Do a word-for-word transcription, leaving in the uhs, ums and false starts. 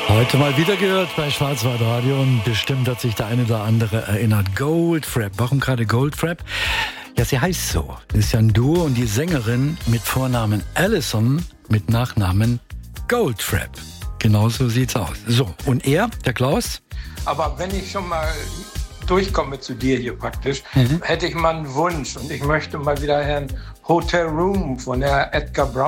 Heute mal wieder gehört bei Schwarzwaldradio und bestimmt hat sich der eine oder andere erinnert. Goldfrapp. Warum gerade Goldfrapp? Ja, sie heißt so. Das ist ja ein Duo und die Sängerin mit Vornamen Alison, mit Nachnamen Goldfrapp. Genau so sieht's aus. So, und er, der Klaus? Aber wenn ich schon mal durchkomme zu dir hier praktisch, mhm. hätte ich mal einen Wunsch und ich möchte mal wieder Herrn Hotel Room von der Edgar Braun